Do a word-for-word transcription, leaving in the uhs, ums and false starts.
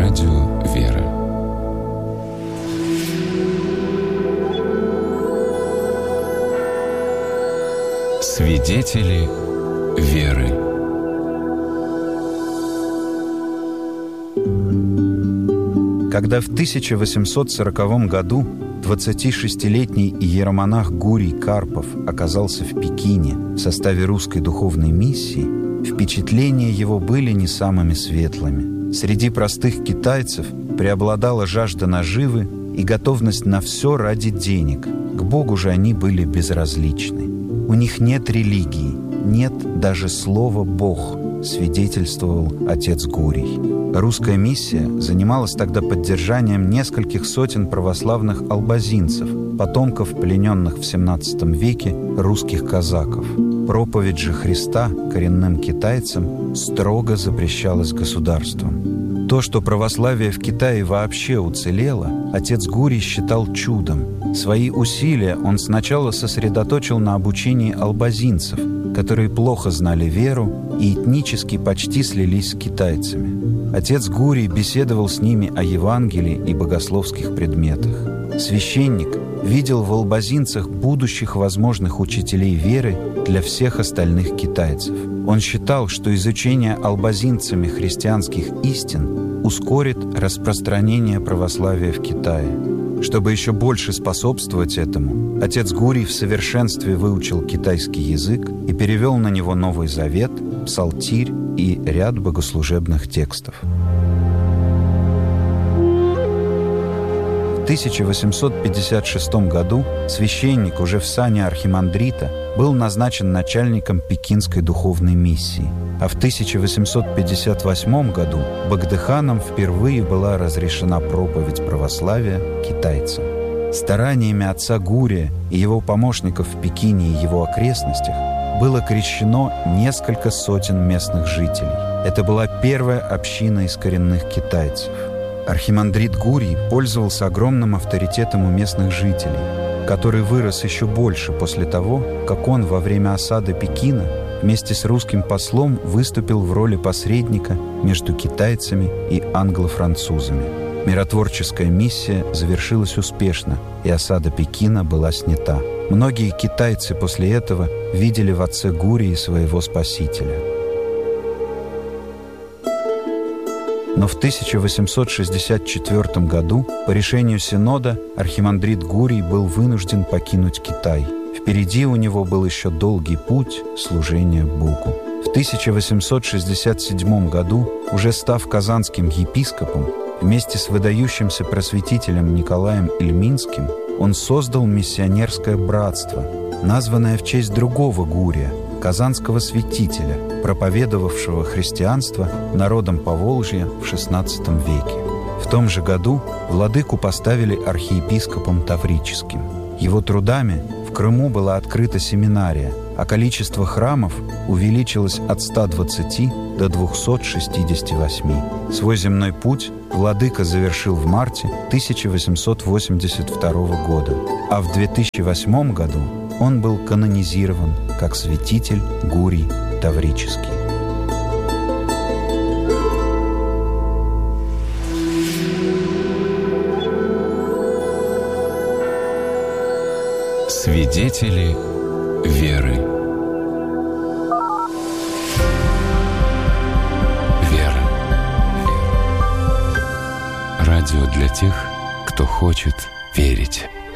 Радио «Вера». Свидетели веры. Когда в тысяча восемьсот сороковом году двадцатишестилетний иеромонах Гурий Карпов оказался в Пекине в составе русской духовной миссии, впечатления его были не самыми светлыми. Среди простых китайцев преобладала жажда наживы и готовность на все ради денег. К Богу же они были безразличны. У них нет религии, нет даже слова «Бог», свидетельствовал отец Гурий. Русская миссия занималась тогда поддержанием нескольких сотен православных албазинцев, потомков плененных в семнадцатом веке русских казаков. Проповедь же Христа коренным китайцам строго запрещалась государством. То, что православие в Китае вообще уцелело, отец Гурий считал чудом. Свои усилия он сначала сосредоточил на обучении албазинцев, которые плохо знали веру и этнически почти слились с китайцами. Отец Гурий беседовал с ними о Евангелии и богословских предметах. Священник видел в албазинцах будущих возможных учителей веры для всех остальных китайцев. Он считал, что изучение албазинцами христианских истин ускорит распространение православия в Китае. Чтобы еще больше способствовать этому, отец Гурий в совершенстве выучил китайский язык и перевел на него Новый Завет, Псалтирь и ряд богослужебных текстов. В тысяча восемьсот пятьдесят шестом году священник уже в сане архимандрита был назначен начальником Пекинской духовной миссии, а в тысяча восемьсот пятьдесят восьмом году багдыханом впервые была разрешена проповедь православия китайцам. Стараниями отца Гурия и его помощников в Пекине и его окрестностях было крещено несколько сотен местных жителей. Это была первая община из коренных китайцев. Архимандрит Гурий пользовался огромным авторитетом у местных жителей, который вырос еще больше после того, как он во время осады Пекина вместе с русским послом выступил в роли посредника между китайцами и англо-французами. Миротворческая миссия завершилась успешно, и осада Пекина была снята. Многие китайцы после этого видели в отце Гурии своего спасителя. Но в тысяча восемьсот шестьдесят четвёртом году по решению Синода архимандрит Гурий был вынужден покинуть Китай. Впереди у него был еще долгий путь служения Богу. В тысяча восемьсот шестьдесят седьмом году, уже став казанским епископом, вместе с выдающимся просветителем Николаем Ильминским, он создал миссионерское братство, названное в честь другого Гурия, казанского святителя, проповедовавшего христианство народам Поволжья в шестнадцатом веке. В том же году владыку поставили архиепископом Таврическим. Его трудами в Крыму была открыта семинария, а количество храмов увеличилось от ста двадцати до двухсот шестидесяти восьми. Свой земной путь владыка завершил в марте тысяча восемьсот восемьдесят второго года, а в две тысячи восьмом году он был канонизирован как святитель Гурий Таврический. Свидетели веры. Вера. Радио для тех, кто хочет верить.